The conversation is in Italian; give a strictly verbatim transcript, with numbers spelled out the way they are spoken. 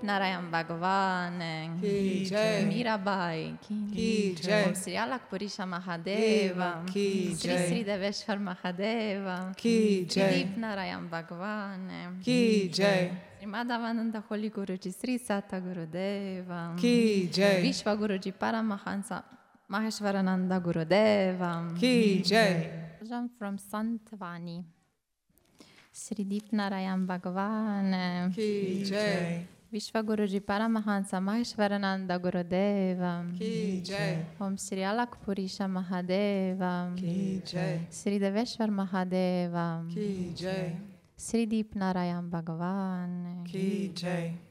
Narayan Bhagavan Ki Jai. Mirabai Ki Jai. Om Sri Alakpurisha Mahadeva Ki Sri Jai. Sri Deveshwar Mahadeva Ki Jai. Deep Narayan Bhagavan Ki Jai. Sri Madhavananda Holy Guruji Sri Sata Gurudeva Ki Jai. Vishwa Guruji Paramahansa Maheshwarananda Gurudeva Ki Jai. Jan from Santvani Sri Deep Narayan Bhagavan Ki Jai. Vishwa Guruji Paramahansa Maheshwarananda Gurudeva Ki Jai. Om Sri Alakpurisha Mahadeva Ki Jai. Sri Deveshwar Mahadeva Ki Jai. Sri Deep Narayan Bhagavan Ki Jai.